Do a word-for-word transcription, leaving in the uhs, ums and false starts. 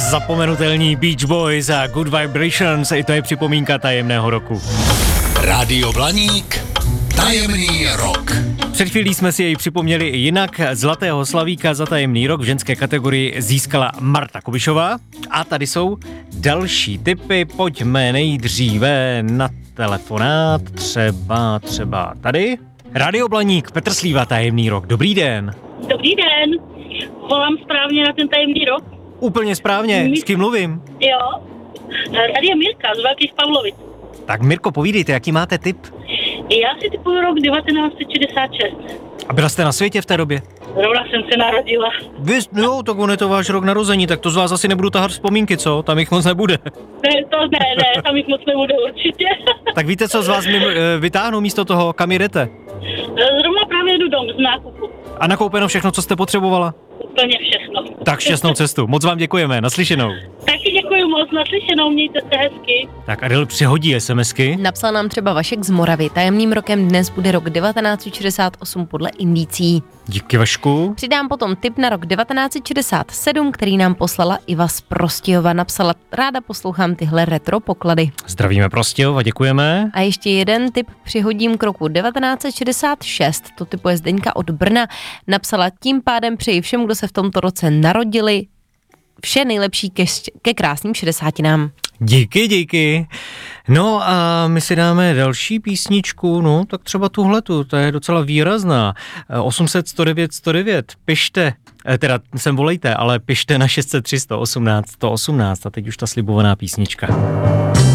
Zapomenutelní Beach Boys a Good Vibrations, i to je připomínka tajemného roku. Rádio Blaník, tajemný rok. Před chvílí jsme si jej připomněli i jinak. Zlatého slavíka za tajemný rok v ženské kategorii získala Marta Kubišová. A tady jsou další tipy. Pojďme nejdříve na telefonát. Třeba, třeba tady. Rádio Blaník, Petr Slíva, tajemný rok. Dobrý den. Dobrý den. Volám správně na ten tajemný rok? Úplně správně. S kým mluvím? Jo. Tady je Mirka z Velkých Pavlovic. Tak Mirko, povídejte, jaký máte tip? Já si typuju rok devatenáct set šedesát šest. A byla jste na světě v té době? Zrovna jsem se narodila. Vy, jo, tak on je to váš rok narození, tak to z vás asi nebudu tahat vzpomínky, co? Tam jich moc nebude. Ne, to ne, ne, tam jich moc nebude určitě. Tak víte, co z vás mi vytáhnu místo toho, kam jdete? Zrovna právě jdu dom z nákupu. A nakoupeno všechno, co jste potřebovala? Úplně všechno. Tak šťastnou cestu, moc vám děkujeme, naslyšenou. Taky děkuji moc, naslyšenou, mějte se hezky. Tak Adel přihodí SMSky. Napsal nám třeba Vašek z Moravy. Tajemným rokem dnes bude rok devatenáct set šedesát osm podle indicí. Díky, Vašku. Přidám potom tip na rok devatenáct set šedesát sedm, který nám poslala Iva z Prostějova. Napsala, ráda poslouchám tyhle retro poklady. Zdravíme Prostějov a děkujeme. A ještě jeden tip přihodím k roku devatenáct set šedesát šest. To typuje Zdeňka od Brna. Napsala, tím pádem přeji všem, kdo se v tomto roce narodili, vše nejlepší ke, ke krásným šedesátinám. Díky, díky. No a my si dáme další písničku, no tak třeba tuhletu, to je docela výrazná. osm set sto devět sto devět, pište, teda sem volejte, ale pište na šest set tři sto osmnáct sto osmnáct a teď už ta slibovaná písnička.